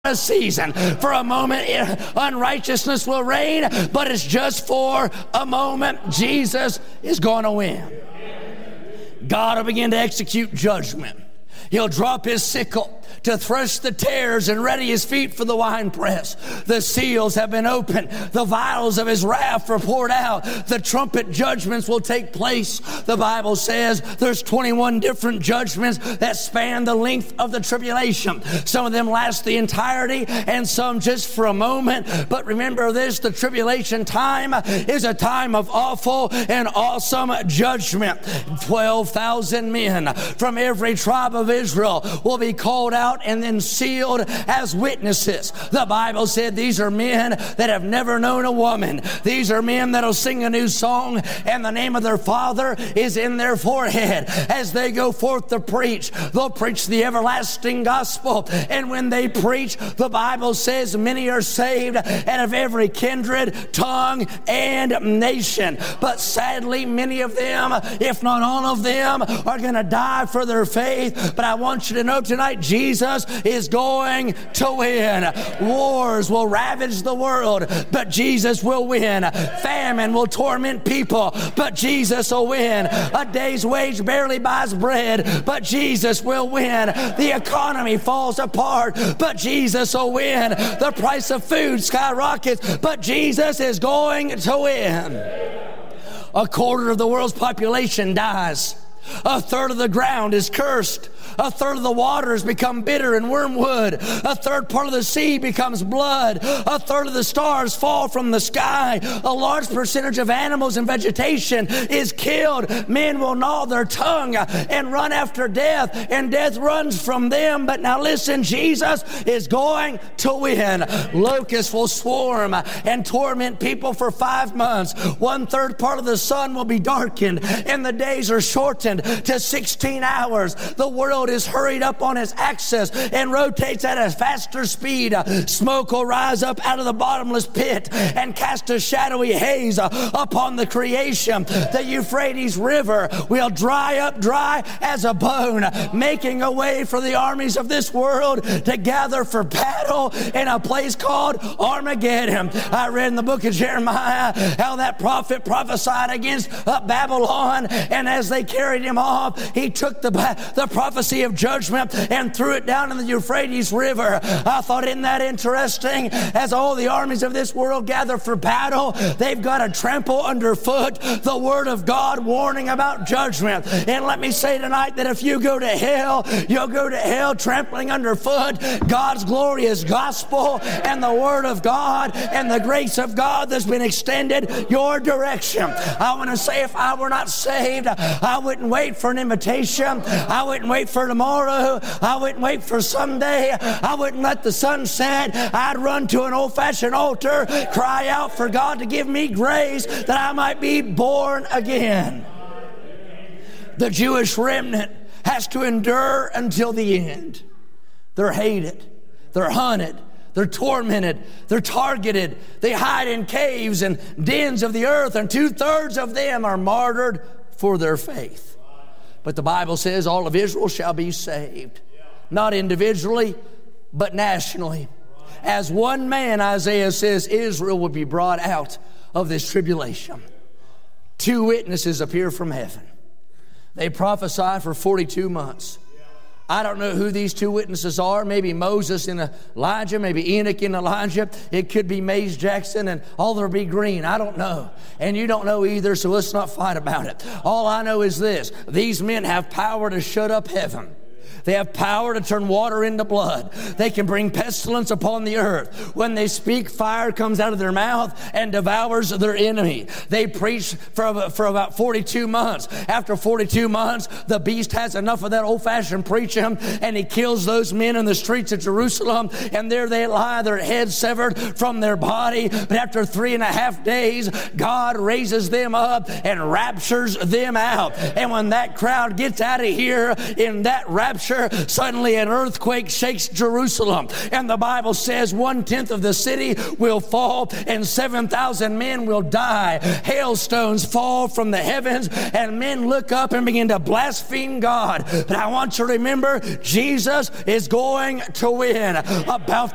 a season. For a moment, unrighteousness will reign, but it's just for a moment. Jesus is going to win. God will begin to execute judgment. He'll drop his sickle to thresh the tares and ready his feet for the winepress. The seals have been opened. The vials of his wrath are poured out. The trumpet judgments will take place. The Bible says there's 21 different judgments that span the length of the tribulation. Some of them last the entirety and some just for a moment. But remember this, the tribulation time is a time of awful and awesome judgment. 12,000 men from every tribe of Israel will be called out and then sealed as witnesses. The Bible said these are men that have never known a woman. These are men that'll sing a new song, and the name of their Father is in their forehead. As they go forth to preach, they'll preach the everlasting gospel. And when they preach, the Bible says many are saved out of every kindred, tongue, and nation. But sadly, many of them, if not all of them, are going to die for their faith. But I want you to know tonight, Jesus is going to win. Wars will ravage the world, but Jesus will win. Famine will torment people, but Jesus will win. A day's wage barely buys bread, but Jesus will win. The economy falls apart, but Jesus will win. The price of food skyrockets, but Jesus is going to win. A quarter of the world's population dies. A third of the ground is cursed. A third of the waters become bitter and wormwood. A third part of the sea becomes blood. A third of the stars fall from the sky. A large percentage of animals and vegetation is killed. Men will gnaw their tongue and run after death, and death runs from them. But now listen, Jesus is going to win. Locusts will swarm and torment people for 5 months. 1/3 part of the sun will be darkened, and the days are shortened to 16 hours. The world is hurried up on its axis and rotates at a faster speed. Smoke will rise up out of the bottomless pit and cast a shadowy haze upon the creation. The Euphrates River will dry up dry as a bone, making a way for the armies of this world to gather for battle in a place called Armageddon. I read in the book of Jeremiah how that prophet prophesied against Babylon, and as they carried him off, he took the prophecy of judgment and threw it down in the Euphrates River. I thought, isn't that interesting? As all the armies of this world gather for battle, they've got to trample underfoot the word of God warning about judgment. And let me say tonight that if you go to hell, you'll go to hell trampling underfoot God's glorious gospel and the word of God and the grace of God that's been extended your direction. I want to say, if I were not saved, I wouldn't wait for an invitation. I wouldn't wait for tomorrow. I wouldn't wait for someday. I wouldn't let the sun set. I'd run to an old-fashioned altar, cry out for God to give me grace that I might be born again. The Jewish remnant has to endure until the end. They're hated. They're hunted. They're tormented. They're targeted. They hide in caves and dens of the earth, and 2/3 of them are martyred for their faith. But the Bible says all of Israel shall be saved. Not individually, but nationally. As one man, Isaiah says, Israel will be brought out of this tribulation. 2 witnesses appear from heaven. They prophesy for 42 months. I don't know who these 2 witnesses are. Maybe Moses and Elijah, maybe Enoch and Elijah. It could be Mays Jackson and Alder B. Green. I don't know. And you don't know either, so let's not fight about it. All I know is this. These men have power to shut up heaven. They have power to turn water into blood. They can bring pestilence upon the earth. When they speak, fire comes out of their mouth and devours their enemy. They preach for about 42 months. After 42 months, the beast has enough of that old-fashioned preaching, and he kills those men in the streets of Jerusalem, and there they lie, their heads severed from their body. But after 3.5 days, God raises them up and raptures them out. And when that crowd gets out of here in that rapture, suddenly an earthquake shakes Jerusalem, and the Bible says 1/10 of the city will fall and 7,000 men will die. Hailstones fall from the heavens, and men look up and begin to blaspheme God. But I want you to remember, Jesus is going to win. About